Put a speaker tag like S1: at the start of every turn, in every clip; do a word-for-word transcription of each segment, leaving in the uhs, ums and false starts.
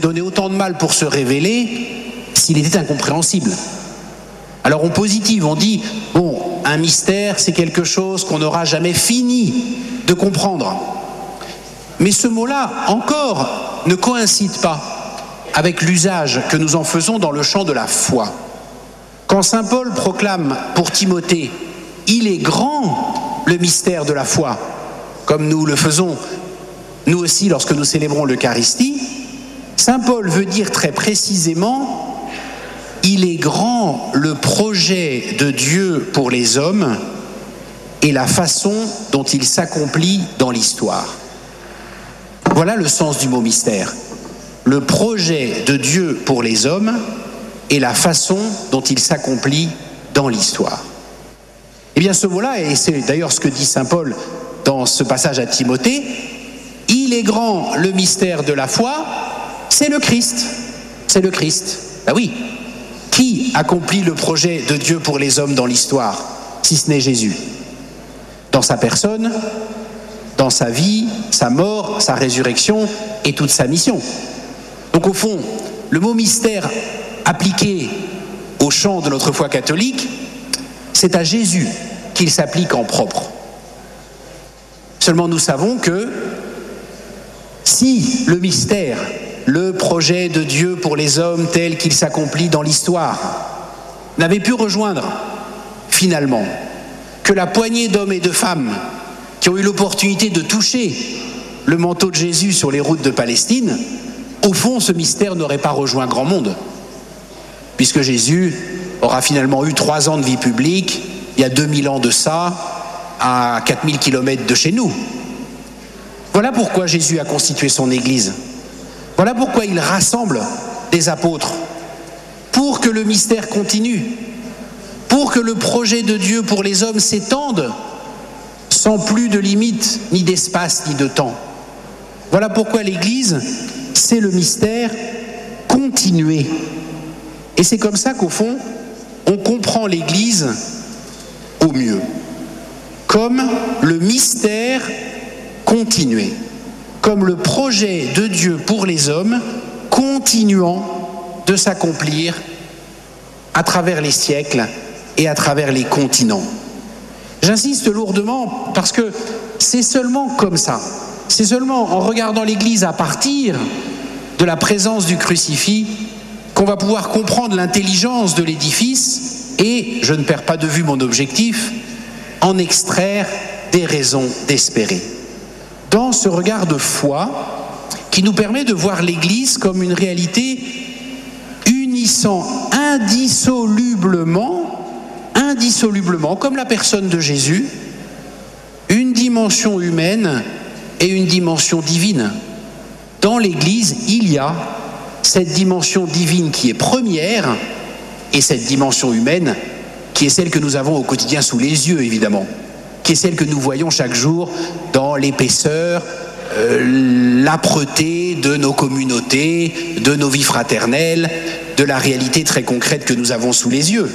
S1: donné autant de mal pour se révéler s'il était incompréhensible? Alors on positive, on dit, bon, un mystère, c'est quelque chose qu'on n'aura jamais fini de comprendre. Mais ce mot-là, encore, ne coïncide pas avec l'usage que nous en faisons dans le champ de la foi. Quand saint Paul proclame pour Timothée, « Il est grand le mystère de la foi », comme nous le faisons nous aussi lorsque nous célébrons l'Eucharistie, saint Paul veut dire très précisément il est grand le projet de Dieu pour les hommes et la façon dont il s'accomplit dans l'histoire. Voilà le sens du mot mystère. Le projet de Dieu pour les hommes et la façon dont il s'accomplit dans l'histoire. Eh bien ce mot-là, et c'est d'ailleurs ce que dit saint Paul dans ce passage à Timothée, il est grand le mystère de la foi, c'est le Christ. C'est le Christ. Ben oui. Qui accomplit le projet de Dieu pour les hommes dans l'histoire, si ce n'est Jésus? Dans sa personne, dans sa vie, sa mort, sa résurrection et toute sa mission. Donc au fond, le mot mystère appliqué au champ de notre foi catholique, c'est à Jésus qu'il s'applique en propre. Seulement nous savons que si le mystère, le projet de Dieu pour les hommes tel qu'il s'accomplit dans l'histoire, n'avait pu rejoindre, finalement, que la poignée d'hommes et de femmes qui ont eu l'opportunité de toucher le manteau de Jésus sur les routes de Palestine, au fond, ce mystère n'aurait pas rejoint grand monde, puisque Jésus aura finalement eu trois ans de vie publique, il y a deux mille ans de ça, à quatre mille kilomètres de chez nous. Voilà pourquoi Jésus a constitué son Église. Voilà pourquoi il rassemble des apôtres, pour que le mystère continue, pour que le projet de Dieu pour les hommes s'étende, sans plus de limites, ni d'espace, ni de temps. Voilà pourquoi l'Église, c'est le mystère continué. Et c'est comme ça qu'au fond, on comprend l'Église au mieux, comme le mystère continué. Comme le projet de Dieu pour les hommes continuant de s'accomplir à travers les siècles et à travers les continents. J'insiste lourdement parce que c'est seulement comme ça, c'est seulement en regardant l'Église à partir de la présence du crucifix qu'on va pouvoir comprendre l'intelligence de l'édifice et, je ne perds pas de vue mon objectif, en extraire des raisons d'espérer. Dans ce regard de foi qui nous permet de voir l'Église comme une réalité unissant indissolublement, indissolublement, comme la personne de Jésus, une dimension humaine et une dimension divine. Dans l'Église, il y a cette dimension divine qui est première et cette dimension humaine qui est celle que nous avons au quotidien sous les yeux, évidemment, qui est celle que nous voyons chaque jour dans l'épaisseur, euh, l'âpreté de nos communautés, de nos vies fraternelles, de la réalité très concrète que nous avons sous les yeux.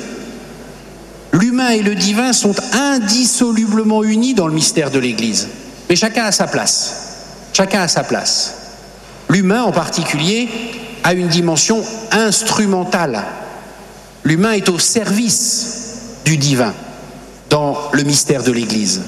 S1: L'humain et le divin sont indissolublement unis dans le mystère de l'Église, mais chacun a sa place, chacun a sa place. L'humain en particulier a une dimension instrumentale. L'humain est au service du divin dans le mystère de l'Église.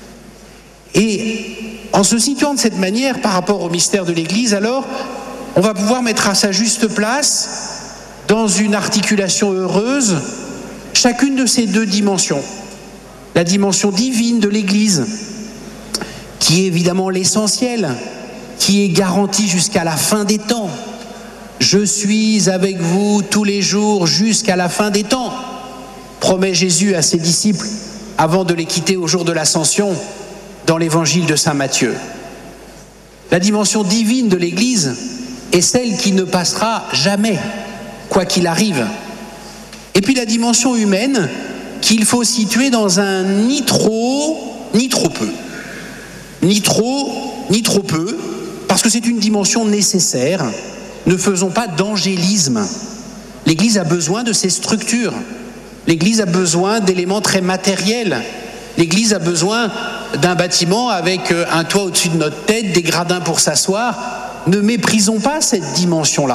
S1: Et en se situant de cette manière par rapport au mystère de l'Église, alors, on va pouvoir mettre à sa juste place, dans une articulation heureuse, chacune de ces deux dimensions. La dimension divine de l'Église, qui est évidemment l'essentiel, qui est garantie jusqu'à la fin des temps. Je suis avec vous tous les jours jusqu'à la fin des temps, promet Jésus à ses disciples avant de les quitter au jour de l'Ascension dans l'évangile de saint Matthieu. La dimension divine de l'Église est celle qui ne passera jamais, quoi qu'il arrive. Et puis la dimension humaine qu'il faut situer dans un ni trop, ni trop peu. Ni trop, ni trop peu, parce que c'est une dimension nécessaire. Ne faisons pas d'angélisme. L'Église a besoin de ces structures. L'Église a besoin d'éléments très matériels. L'Église a besoin d'un bâtiment avec un toit au-dessus de notre tête, des gradins pour s'asseoir. Ne méprisons pas cette dimension-là.